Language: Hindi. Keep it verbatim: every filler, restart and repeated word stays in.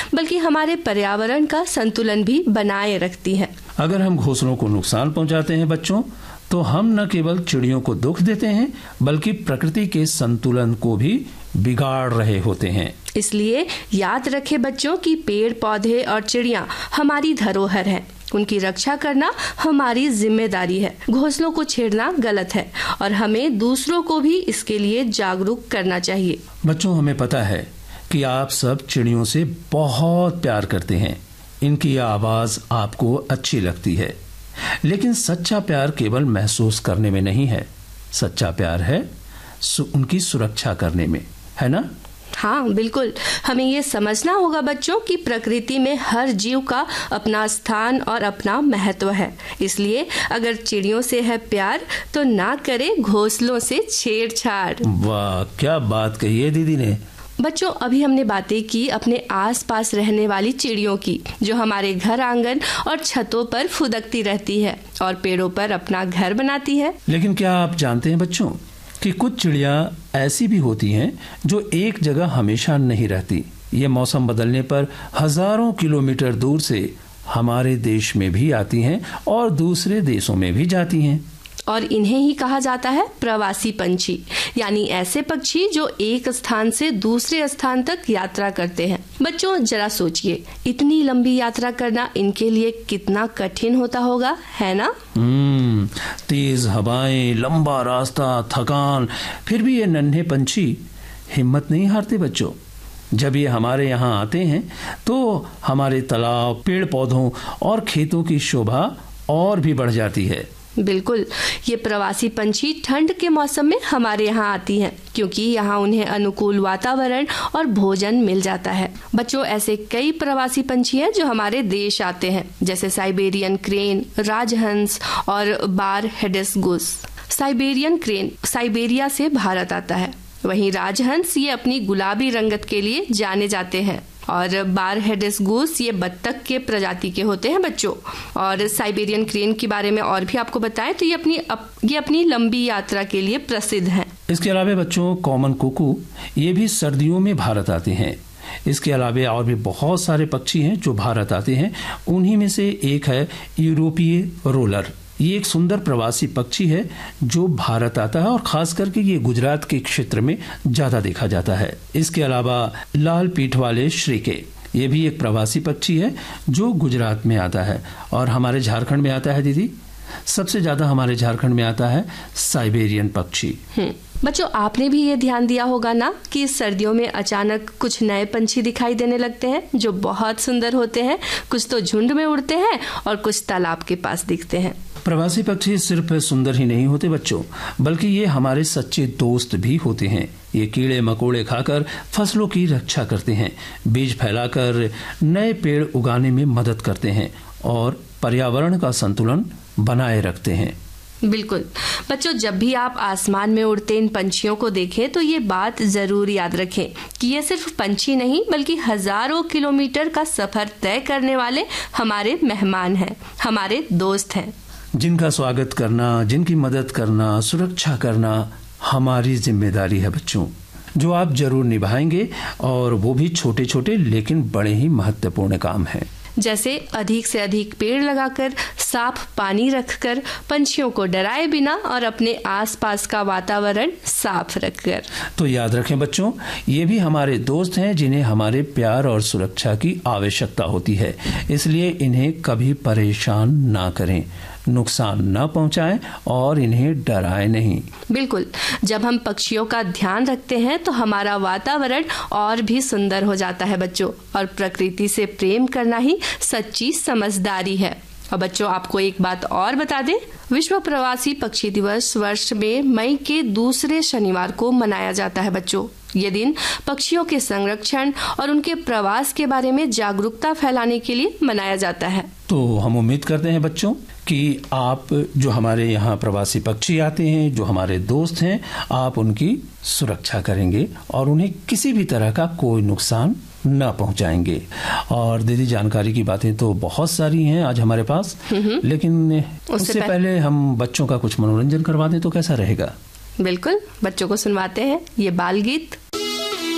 बल्कि हमारे पर्यावरण का संतुलन भी बनाए रखती हैं। अगर हम घोंसलों को नुकसान पहुंचाते हैं बच्चों, तो हम न केवल चिड़ियों को दुख देते हैं बल्कि प्रकृति के संतुलन को भी बिगाड़ रहे होते हैं। इसलिए याद रखें बच्चों कि पेड़ पौधे और चिड़िया हमारी धरोहर है। उनकी रक्षा करना हमारी जिम्मेदारी है। घोंसलों को छेड़ना गलत है और हमें दूसरों को भी इसके लिए जागरूक करना चाहिए। बच्चों, हमें पता है कि आप सब चिड़ियों से बहुत प्यार करते हैं। इनकी आवाज आपको अच्छी लगती है, लेकिन सच्चा प्यार केवल महसूस करने में नहीं है। सच्चा प्यार है सु, उनकी सुरक्षा करने में, है ना? हाँ बिल्कुल, हमें ये समझना होगा बच्चों कि प्रकृति में हर जीव का अपना स्थान और अपना महत्व है। इसलिए अगर चिड़ियों से है प्यार तो ना करे घोंसलों से छेड़छाड़। वाह, क्या बात कही है दीदी ने। बच्चों, अभी हमने बातें की अपने आसपास रहने वाली चिड़ियों की, जो हमारे घर आंगन और छतों पर फुदकती रहती है और पेड़ों पर अपना घर बनाती है। लेकिन क्या आप जानते हैं बच्चों कि कुछ चिड़िया ऐसी भी होती हैं जो एक जगह हमेशा नहीं रहती। ये मौसम बदलने पर हजारों किलोमीटर दूर से हमारे देश में भी आती हैं और दूसरे देशों में भी जाती हैं। और इन्हें ही कहा जाता है प्रवासी पंछी, यानी ऐसे पक्षी जो एक स्थान से दूसरे स्थान तक यात्रा करते हैं। बच्चों, जरा सोचिए, इतनी लंबी यात्रा करना इनके लिए कितना कठिन होता होगा, है ना? हम्म, तेज हवाएं, लंबा रास्ता, थकान, फिर भी ये नन्हे पंछी हिम्मत नहीं हारते बच्चों। जब ये हमारे यहाँ आते हैं तो हमारे तालाब, पेड़ पौधों और खेतों की शोभा और भी बढ़ जाती है। बिल्कुल, ये प्रवासी पंछी ठंड के मौसम में हमारे यहाँ आती हैं, क्योंकि यहाँ उन्हें अनुकूल वातावरण और भोजन मिल जाता है। बच्चों, ऐसे कई प्रवासी पंछी हैं जो हमारे देश आते हैं, जैसे साइबेरियन क्रेन, राजहंस और बार हेडेस गूस। साइबेरियन क्रेन साइबेरिया से भारत आता है, वहीं राजहंस ये अपनी गुलाबी रंगत के लिए जाने जाते हैं और बार हेडेस गूस ये बत्तख के प्रजाति के होते हैं बच्चों। और साइबेरियन क्रेन के बारे में और भी आपको बताएं तो ये अपनी अप, ये अपनी लंबी यात्रा के लिए प्रसिद्ध हैं। इसके अलावा बच्चों, कॉमन कुकू ये भी सर्दियों में भारत आते हैं। इसके अलावा और भी बहुत सारे पक्षी हैं जो भारत आते हैं। उन्हीं में से एक है यूरोपीय रोलर। ये एक सुंदर प्रवासी पक्षी है जो भारत आता है और खास करके ये गुजरात के क्षेत्र में ज्यादा देखा जाता है। इसके अलावा लाल पीठ वाले श्रीके, ये भी एक प्रवासी पक्षी है जो गुजरात में आता है और हमारे झारखंड में आता है। दीदी, सबसे ज्यादा हमारे झारखंड में आता है साइबेरियन पक्षी। बच्चों, आपने भी ये ध्यान दिया होगा ना कि सर्दियों में अचानक कुछ नए पंछी दिखाई देने लगते हैं जो बहुत सुंदर होते हैं। कुछ तो झुंड में उड़ते हैं और कुछ तालाब के पास दिखते हैं। प्रवासी पक्षी सिर्फ सुंदर ही नहीं होते बच्चों, बल्कि ये हमारे सच्चे दोस्त भी होते हैं। ये कीड़े मकोड़े खाकर फसलों की रक्षा करते हैं, बीज फैलाकर नए पेड़ उगाने में मदद करते हैं और पर्यावरण का संतुलन बनाए रखते हैं। बिल्कुल बच्चों, जब भी आप आसमान में उड़ते इन पंछियों को देखें तो ये बात जरूर याद रखें कि ये सिर्फ पंछी नहीं बल्कि हजारों किलोमीटर का सफर तय करने वाले हमारे मेहमान हैं, हमारे दोस्त हैं, जिनका स्वागत करना, जिनकी मदद करना, सुरक्षा करना हमारी जिम्मेदारी है बच्चों, जो आप जरूर निभाएंगे। और वो भी छोटे छोटे लेकिन बड़े ही महत्वपूर्ण काम हैं, जैसे अधिक से अधिक पेड़ लगाकर, साफ पानी रखकर, पंछियों को डराए बिना और अपने आसपास का वातावरण साफ रखकर। तो याद रखें बच्चों, ये भी हमारे दोस्त हैं जिन्हें हमारे प्यार और सुरक्षा की आवश्यकता होती है। इसलिए इन्हें कभी परेशान ना करें, नुकसान न पहुंचाएं और इन्हें डराएं नहीं। बिल्कुल, जब हम पक्षियों का ध्यान रखते हैं तो हमारा वातावरण और भी सुंदर हो जाता है बच्चों। और प्रकृति से प्रेम करना ही सच्ची समझदारी है। और बच्चों, आपको एक बात और बता दें, विश्व प्रवासी पक्षी दिवस वर्ष में मई के दूसरे शनिवार को मनाया जाता है बच्चों। ये दिन पक्षियों के संरक्षण और उनके प्रवास के बारे में जागरूकता फैलाने के लिए मनाया जाता है। तो हम उम्मीद करते हैं बच्चों कि आप जो हमारे यहाँ प्रवासी पक्षी आते हैं, जो हमारे दोस्त हैं, आप उनकी सुरक्षा करेंगे और उन्हें किसी भी तरह का कोई नुकसान न पहुंचाएंगे। और दीदी, जानकारी की बातें तो बहुत सारी हैं आज हमारे पास, लेकिन उससे पहले हम बच्चों का कुछ मनोरंजन करवा दें तो कैसा रहेगा? बिल्कुल, बच्चों को सुनवाते हैं ये बाल गीत।